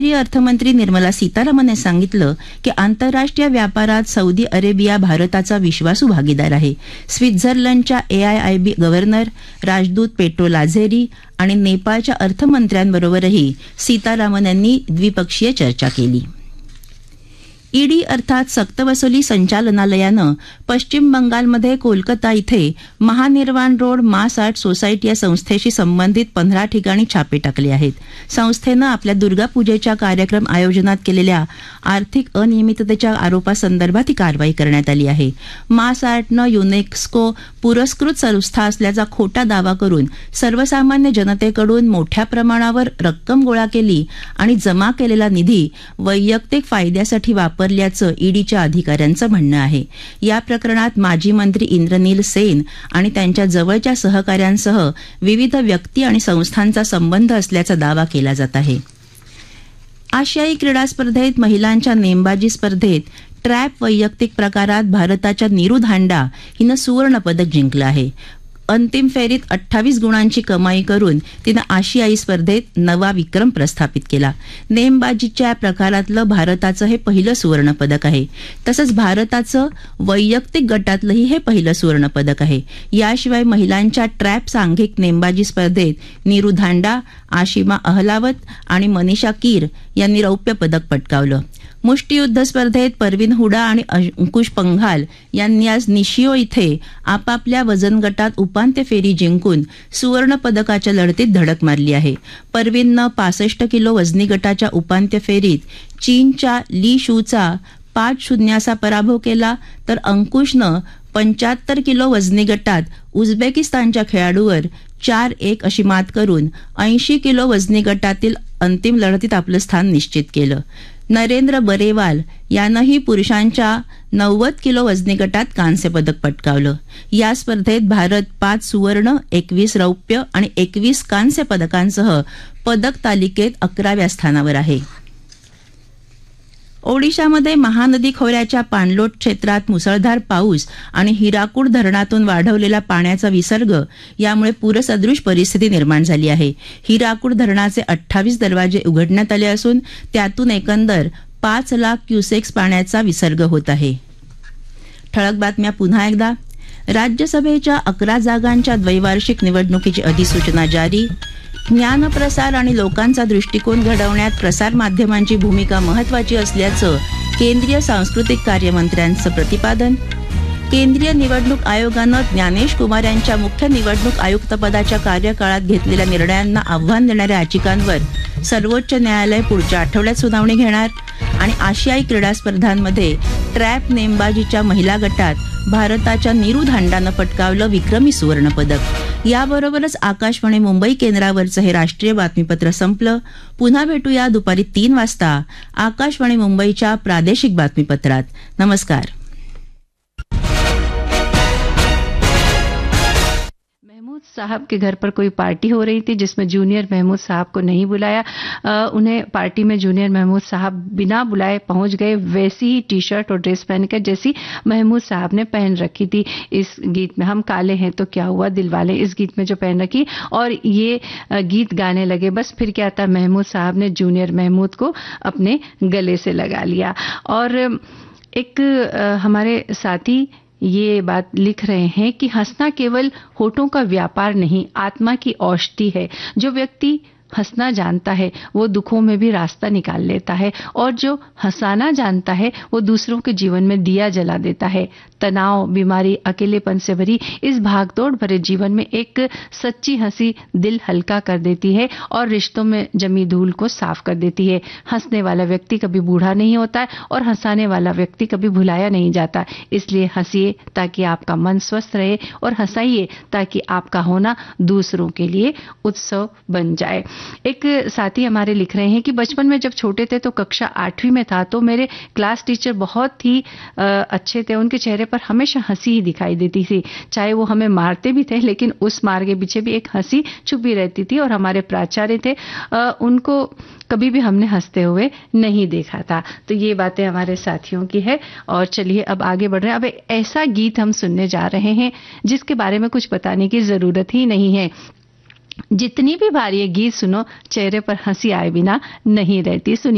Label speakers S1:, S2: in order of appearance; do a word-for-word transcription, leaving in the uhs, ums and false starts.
S1: केंद्रीय अर्थमंत्री निर्मला सीतारामन यांनी सांगितलं की आंतरराष्ट्रीय व्यापारात सौदी अरेबिया भारताचा विश्वासू भागीदार आहे. स्वित्झर्लंडच्या एआयआयबी गव्हर्नर राजदूत पेट्रो लाझेरी आणि नेपाळच्या अर्थमंत्र्यांबरोबरही सीतारामन यांनी द्विपक्षीय चर्चा केली. ईडी अर्थात सक्तवसुली संचालनालयानं पश्चिम बंगालमध्ये कोलकाता इथे महानिर्वाण रोड मास आर्ट सोसायटी या संस्थेशी संबंधित पंधरा ठिकाणी छापे टाकले आहेत. संस्थेनं आपल्या दुर्गापूजेच्या कार्यक्रम आयोजनात केलेल्या आर्थिक अनियमिततेच्या आरोपासंदर्भात ही कारवाई करण्यात आली आहे. मास आर्टनं युनेस्को पुरस्कृत संस्था असल्याचा खोटा दावा करून सर्वसामान्य जनतेकडून मोठ्या प्रमाणावर रक्कम गोळा केली आणि जमा केलेला निधी वैयक्तिक फायद्यासाठी वापरल्याचं ईडीच्या अधिकाऱ्यांचं म्हणणं आहे. या प्रकरणात माजी मंत्री इंद्रनील सेन आणि त्यांच्या जवळच्या सहकाऱ्यांसह विविध व्यक्ती आणि संस्थांचा संबंध असल्याचा दावा केला जात आहे. आशियाई क्रीडा स्पर्धेत महिलांच्या नेमबाजी स्पर्धेत ट्रॅप वैयक्तिक प्रकारात भारताच्या नीरू धांडा हिनं सुवर्ण पदक जिंकलं आहे. अंतिम फेरीत अठ्ठावीस गुणांची कमाई करून तिनं आशियाई स्पर्धेत नवा विक्रम प्रस्थापित केला. नेमबाजीच्या प्रकारातलं भारताचं हे पहिलं सुवर्ण पदक आहे. तसंच भारताचं वैयक्तिक गटातलंही हे पहिलं सुवर्ण पदक आहे. याशिवाय महिलांच्या ट्रॅप सांघिक नेमबाजी स्पर्धेत नीरू धांडा, आशिमा अहलावत आणि मनीषा कीर यांनी रौप्य पदक पटकावलं. मुष्टियुद्ध स्पर्धेत परवीन हुडा आणि अंकुश पंघाल यांनी आज निशिओ इथे आपापल्या वजन गटात उपांत्य फेरी जिंकून सुवर्ण पदकाच्या लढतीत धडक मारली आहे. परवीननं पासष्ट किलो वजनी गटाच्या उपांत्य फेरीत चीनच्या ली शूचा पाच शून्याचा पराभव केला, तर अंकुशनं पंच्याहत्तर किलो वजनी गटात उझबेकिस्तानच्या खेळाडूवर चार एक अशी मात करून ऐंशी किलो वजनी गटातील अंतिम लढतीत आपलं स्थान निश्चित केलं. नरेंद्र बरेवाल यानंही पुरुषांच्या नव्वद किलो वजनी गटात कांस्य पदक पटकावलं. या स्पर्धेत भारत पाच सुवर्ण, एकवीस रौप्य आणि एकवीस कांस्य पदकांसह पदक तालिकेत अकराव्या स्थानावर आहे. ओडिशामध्ये महानदी खोऱ्याच्या पाणलोट क्षेत्रात मुसळधार पाऊस आणि हिराकूड धरणातून वाढवलेला पाण्याचा विसर्ग यामुळे पूरसदृश परिस्थिती निर्माण झाली आहे. हिराकूड धरणाचे अठ्ठावीस दरवाजे उघडण्यात आले असून त्यातून एकंदर पाच लाख क्युसेक्स पाण्याचा विसर्ग होत आहे. ठळक बातम्या पुन्हा एकदा. राज्यसभेच्या अकरा जागांच्या द्वैवार्षिक निवडणुकीची अधिसूचना जारी. ज्ञानप्रसार आणि लोकांचा दृष्टिकोन घडवण्यात प्रसारमाध्यमांची भूमिका महत्वाची असल्याचं केंद्रीय सांस्कृतिक कार्यमंत्र्यांचं प्रतिपादन. केंद्रीय निवडणूक आयोगानं ज्ञानेश कुमार यांच्या मुख्य निवडणूक आयुक्तपदाच्या कार्यकाळात घेतलेल्या निर्णयांना आव्हान देणाऱ्या याचिकांवर सर्वोच्च न्यायालय पुढच्या आठवड्यात सुनावणी घेणार. आणि आशियाई क्रीडा स्पर्धांमध्ये ट्रॅप नेमबाजीच्या महिला गटात भारताच्या नीरू धांडानं पटकावलं विक्रमी सुवर्ण पदक. याबरोबरच आकाशवाणी मुंबई केंद्रावरचं हे राष्ट्रीय बातमीपत्र संपलं. पुन्हा भेटूया दुपारी तीन वाजता आकाशवाणी मुंबईच्या प्रादेशिक बातमीपत्रात. नमस्कार.
S2: साहब के घर पर कोई पार्टी हो रही थी जिसमें जूनियर महमूद साहब को नहीं बुलाया. आ, उन्हें पार्टी में जूनियर महमूद साहब बिना बुलाए पहुंच गए. वैसी ही टी शर्ट और ड्रेस पहनकर जैसी महमूद साहब ने पहन रखी थी. इस गीत में हम काले हैं तो क्या हुआ दिलवाले, इस गीत में जो पहन रखी और ये गीत गाने लगे. बस फिर क्या था, महमूद साहब ने जूनियर महमूद को अपने गले से लगा लिया. और एक आ, हमारे साथी ये बात लिख रहे हैं कि हंसना केवल होठों का व्यापार नहीं, आत्मा की औषधि है. जो व्यक्ति हंसना जानता है वो दुखों में भी रास्ता निकाल लेता है और जो हंसाना जानता है वो दूसरों के जीवन में दिया जला देता है. तनाव, बीमारी, अकेलेपन से भरी इस भागदौड़ भरे जीवन में एक सच्ची हंसी दिल हल्का कर देती है और रिश्तों में जमी धूल को साफ कर देती है. हंसने वाला व्यक्ति कभी बूढ़ा नहीं होता और हंसाने वाला व्यक्ति कभी भुलाया नहीं जाता. इसलिए हंसिए ताकि आपका मन स्वस्थ रहे और हंसाइए ताकि आपका होना दूसरों के लिए उत्सव बन जाए. एक साथी हमारे लिख रहे हैं कि बचपन में जब छोटे थे तो कक्षा आठवीं में था तो मेरे क्लास टीचर बहुत ही आ, अच्छे थे. उनके चेहरे पर हमेशा हंसी ही दिखाई देती थी. चाहे वो हमें मारते भी थे लेकिन उस मार के पीछे भी एक हंसी छुपी रहती थी. और हमारे प्राचार्य थे, आ, उनको कभी भी हमने हंसते हुए नहीं देखा था. तो ये बातें हमारे साथियों की है. और चलिए अब आगे बढ़ रहे हैं. अब एक ऐसा गीत हम सुनने जा रहे हैं जिसके बारे में कुछ बताने की जरूरत ही नहीं है. जितनी भी बार ये गीत सुनो चेहरे पर हंसी आए बिना नहीं रहती. सुनिए.